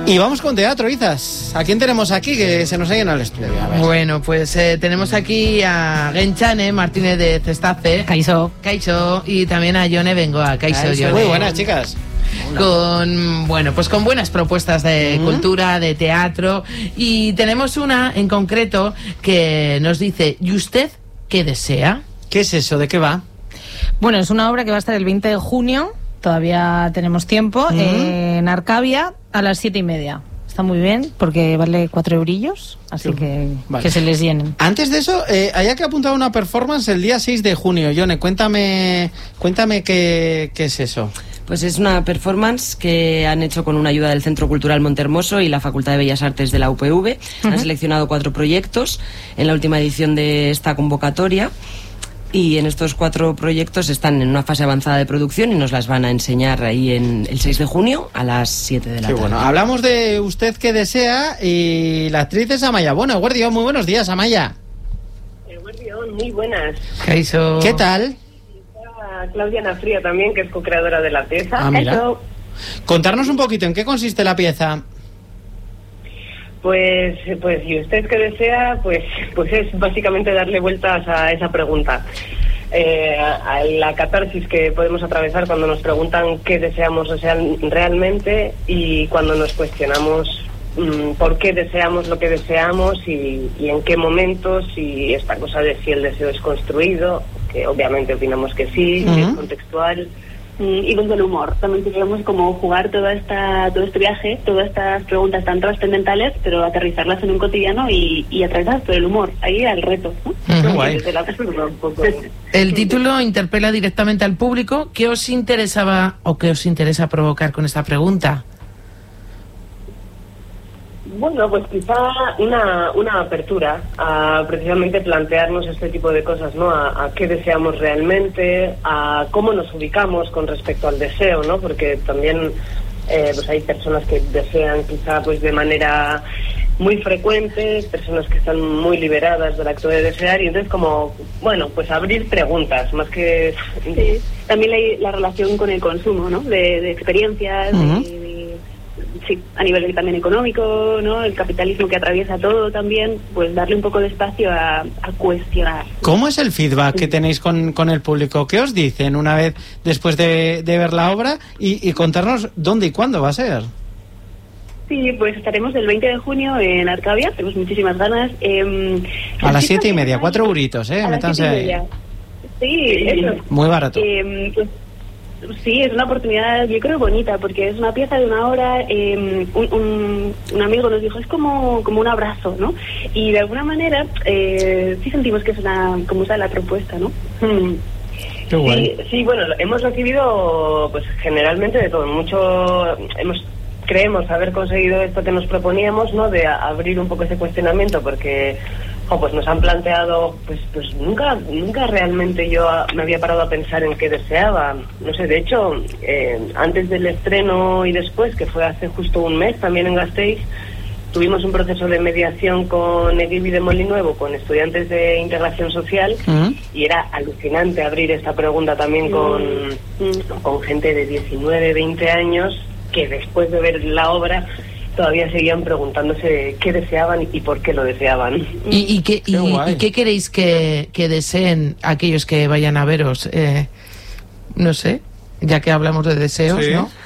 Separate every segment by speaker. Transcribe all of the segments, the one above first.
Speaker 1: Y vamos con teatro, Izas. ¿A quién tenemos aquí que se nos ha llenado el estudio?
Speaker 2: Bueno, pues tenemos aquí a Genchane Martínez de Cestace. Kaixo. Y también a Yone Bengoa. Kaixo, Yone.
Speaker 1: Muy buenas, chicas.
Speaker 2: Con buenas propuestas de cultura, de teatro. Y tenemos una en concreto que nos dice: ¿y usted qué desea?
Speaker 1: ¿Qué es eso? ¿De qué va?
Speaker 3: Bueno, es una obra que va a estar el 20 de junio, todavía tenemos tiempo, en Arcavia a las 7:30. Está muy bien porque vale 4 eurillos, así que se les llenen.
Speaker 1: Antes de eso, había que apuntar una performance el día 6 de junio. Yone, cuéntame qué es eso.
Speaker 4: Pues es una performance que han hecho con una ayuda del Centro Cultural Montehermoso y la Facultad de Bellas Artes de la UPV. Han seleccionado 4 proyectos en la última edición de esta convocatoria. Y en estos 4 proyectos están en una fase avanzada de producción y nos las van a enseñar ahí en el 6 de junio a las 7 de la tarde.
Speaker 1: Bueno, hablamos de Usted que desea y la actriz es Amaya Bono. Eguerdión, muy buenos días, Amaya.
Speaker 5: Eguerdión, muy buenas.
Speaker 1: ¿Qué tal?
Speaker 5: Claudia Nafría también, que es co-creadora de la pieza.
Speaker 1: Ah, mira. Contarnos un poquito, ¿en qué consiste la pieza?
Speaker 5: Pues, y usted que desea, pues es básicamente darle vueltas a esa pregunta. A la catarsis que podemos atravesar cuando nos preguntan qué deseamos realmente y cuando nos cuestionamos por qué deseamos lo que deseamos y en qué momentos, y esta cosa de si el deseo es construido, que obviamente opinamos que sí, si es contextual.
Speaker 6: Y desde el humor, también queríamos como jugar todo este viaje, todas estas preguntas tan trascendentales, pero aterrizarlas en un cotidiano y atravesar todo el humor, ahí al reto, ¿no?
Speaker 1: Guay.
Speaker 2: El título interpela directamente al público. ¿Qué os interesaba o qué os interesa provocar con esta pregunta?
Speaker 5: Bueno, pues quizá una apertura a precisamente plantearnos este tipo de cosas, ¿no? A qué deseamos realmente, a cómo nos ubicamos con respecto al deseo, ¿no? Porque también pues hay personas que desean quizá pues de manera muy frecuente, personas que están muy liberadas del acto de desear, y entonces como, bueno, pues abrir preguntas, más que...
Speaker 6: Sí, también la relación con el consumo, ¿no? De experiencias, sí, a nivel también económico, ¿no? El capitalismo que atraviesa todo también, pues darle un poco de espacio a cuestionar.
Speaker 1: ¿Cómo es el feedback que tenéis con el público? ¿Qué os dicen una vez después de ver la obra? Y contarnos dónde y cuándo va a ser.
Speaker 6: Sí, pues estaremos el 20 de junio en Arcavia, tenemos muchísimas ganas.
Speaker 1: A las 7:30, 4 euritos, métanse ahí.
Speaker 6: Sí, eso.
Speaker 1: Muy barato.
Speaker 6: Pues, sí, es una oportunidad, yo creo, bonita, porque es una pieza de una hora. Un amigo nos dijo, es como un abrazo, ¿no? Y de alguna manera sí sentimos que es como está la propuesta, ¿no?
Speaker 1: Qué guay.
Speaker 5: Sí, bueno, hemos recibido pues generalmente de todo, creemos haber conseguido esto que nos proponíamos, ¿no? De abrir un poco ese cuestionamiento, porque pues nos han planteado, pues nunca realmente yo me había parado a pensar en qué deseaba. No sé, de hecho, antes del estreno y después, que fue hace justo un mes también en Gasteiz, tuvimos un proceso de mediación con Egibi de Molinuevo, con estudiantes de integración social, y era alucinante abrir esta pregunta también con gente de 19, 20 años, que después de ver la obra todavía seguían preguntándose qué deseaban y por qué lo deseaban.
Speaker 2: ¿Y qué queréis que deseen aquellos que vayan a veros? No sé, ya que hablamos de deseos, ¿sí? ¿No?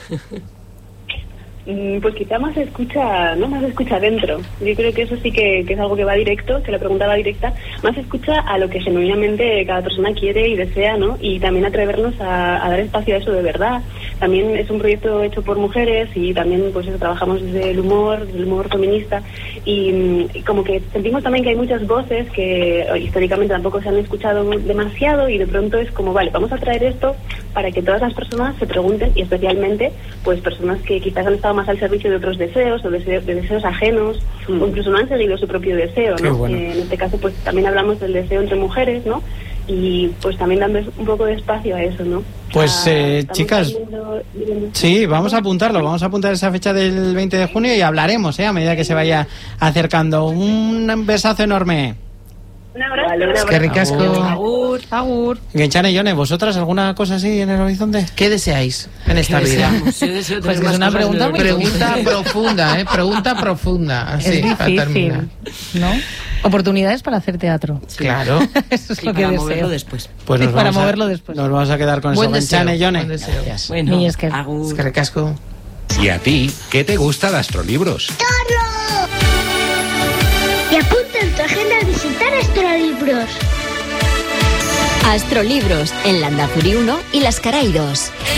Speaker 6: Pues quizá más escucha dentro. Yo creo que eso sí que es algo que va directo, que la pregunta va directa. Más escucha a lo que genuinamente cada persona quiere y desea, ¿no? Y también atrevernos a dar espacio a eso de verdad. También es un proyecto hecho por mujeres y también pues eso, trabajamos desde el humor feminista, y como que sentimos también que hay muchas voces que históricamente tampoco se han escuchado demasiado, y de pronto es como, vale, vamos a traer esto para que todas las personas se pregunten, y especialmente pues personas que quizás han estado más al servicio de otros deseos o de deseos ajenos, o incluso no han seguido su propio deseo, ¿no? Bueno. En este caso pues también hablamos del deseo entre mujeres, ¿no? Y pues también dando un poco de espacio a eso, ¿no?
Speaker 1: Pues chicas, sí, vamos a apuntarlo, vamos a apuntar esa fecha del 20 de junio y hablaremos, a medida que se vaya acercando. Un besazo enorme.
Speaker 6: Un abrazo.
Speaker 2: Es que ricasco.
Speaker 3: Agur. Agur.
Speaker 1: Genchane, Yone, ¿vosotras alguna cosa así en el horizonte?
Speaker 2: ¿Qué deseáis en esta vida?
Speaker 4: Yo deseo
Speaker 3: Pues
Speaker 4: tener
Speaker 3: que
Speaker 4: más
Speaker 3: es una
Speaker 4: cosas
Speaker 3: pregunta
Speaker 4: en el
Speaker 3: muy
Speaker 4: horizonte.
Speaker 2: Pregunta profunda, pregunta profunda. Así,
Speaker 3: Es
Speaker 2: para terminar.
Speaker 3: difícil, ¿no? Oportunidades para hacer teatro.
Speaker 2: Claro.
Speaker 3: Eso es
Speaker 4: Y
Speaker 3: lo que
Speaker 4: para
Speaker 3: deseo.
Speaker 4: moverlo después.
Speaker 1: Pues
Speaker 3: Y
Speaker 1: nos
Speaker 3: para
Speaker 1: vamos a-
Speaker 3: moverlo después.
Speaker 1: Nos vamos a quedar con
Speaker 2: Buen
Speaker 1: eso.
Speaker 2: deseo,
Speaker 1: Genchane, Yone.
Speaker 2: buen deseo.
Speaker 1: Gracias.
Speaker 4: Bueno,
Speaker 3: Ni es que-
Speaker 4: agur.
Speaker 2: Es que recasco.
Speaker 7: ¿Y a ti qué te gusta de Astrolibros?
Speaker 8: Y apunta en tu agenda a visitar Astrolibros.
Speaker 9: Astrolibros en Landazuri 1 y Las Caray 2.